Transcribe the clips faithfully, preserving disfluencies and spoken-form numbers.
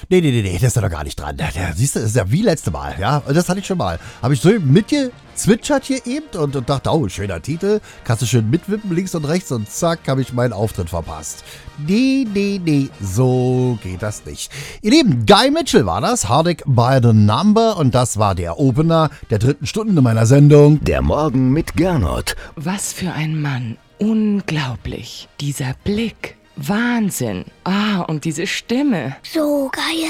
Nee, nee, nee, nee, das ist ja doch gar nicht dran. Der, der, siehst du, das ist ja wie letzte Mal, ja. Und das hatte ich schon mal. Habe ich so mitgezwitschert hier eben und, und dachte, oh, schöner Titel. Kannst du schön mitwippen, links und rechts und zack, habe ich meinen Auftritt verpasst. Nee, nee, nee, so geht das nicht. Ihr Lieben, Guy Mitchell war das, Heartache by the Number, und das war der Opener der dritten Stunde meiner Sendung. Der Morgen mit Gernot. Was für ein Mann. Unglaublich. Dieser Blick. Wahnsinn. Ah, und diese Stimme. So geil.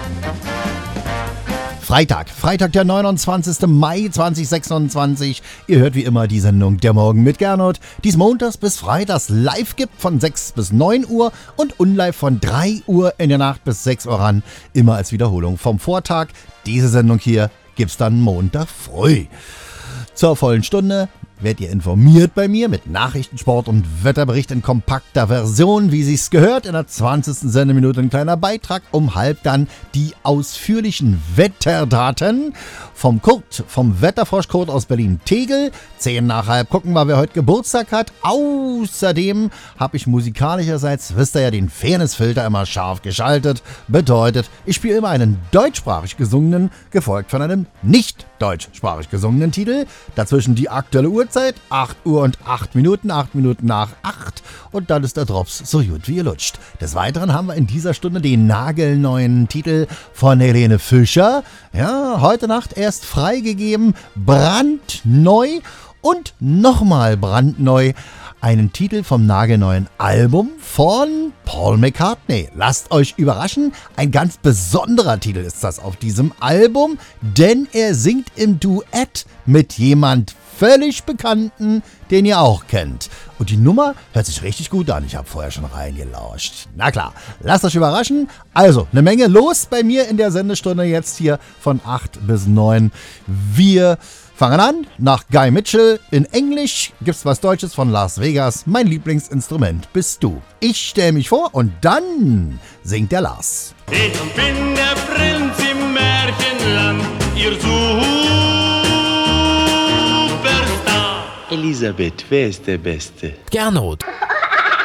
Freitag, Freitag der neunundzwanzigsten Mai zweitausendsechsundzwanzig. Ihr hört wie immer die Sendung Der Morgen mit Gernot, die es montags bis freitags live gibt von sechs bis neun Uhr und unlive von drei Uhr in der Nacht bis sechs Uhr ran. Immer als Wiederholung vom Vortag. Diese Sendung hier gibt's dann Montag früh. Zur vollen Stunde werdet ihr informiert bei mir mit Nachrichten, Sport und Wetterbericht in kompakter Version, wie sich's gehört. In der zwanzigsten Sendeminute ein kleiner Beitrag. Um halb dann die ausführlichen Wetterdaten vom Kurt, vom Wetterfrosch Kurt aus Berlin-Tegel. Zehn nach halb gucken wir, wer heute Geburtstag hat. Außerdem habe ich musikalischerseits, wisst ihr ja, den Fairnessfilter immer scharf geschaltet. Bedeutet, ich spiele immer einen deutschsprachig gesungenen, gefolgt von einem nicht deutschsprachig gesungenen Titel. Dazwischen die aktuelle Uhrzeit, acht Uhr und acht Minuten, acht Minuten nach acht. Und dann ist der Drops so gut wie ihr lutscht. Des Weiteren haben wir in dieser Stunde den nagelneuen Titel von Helene Fischer. Ja, heute Nacht erst freigegeben, brandneu und nochmal brandneu. Einen Titel vom nagelneuen Album von Paul McCartney. Lasst euch überraschen, ein ganz besonderer Titel ist das auf diesem Album, denn er singt im Duett mit jemand völlig Bekannten, den ihr auch kennt. Und die Nummer hört sich richtig gut an. Ich habe vorher schon reingelauscht. Na klar, lasst euch überraschen. Also, eine Menge los bei mir in der Sendestunde jetzt hier von acht bis neun. Wir fangen an, nach Guy Mitchell. In Englisch gibt's was Deutsches von Las Vegas. Mein Lieblingsinstrument bist du. Ich stelle mich vor und dann singt der Lars. Ich bin der Prinz im Märchenland, ihr Superstar. Elisabeth, wer ist der Beste? Gernot.